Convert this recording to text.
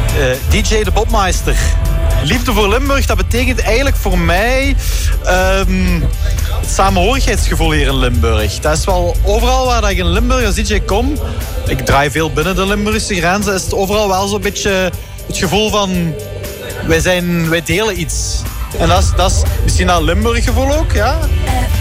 DJ de Bobmeister. Liefde voor Limburg, dat betekent eigenlijk voor mij het samenhorigheidsgevoel hier in Limburg. Dat is wel overal waar ik in Limburg als DJ kom. Ik draai veel binnen de Limburgse grenzen. Is het overal wel zo'n beetje het gevoel van wij delen iets. En dat is misschien dat Limburg gevoel ook, ja.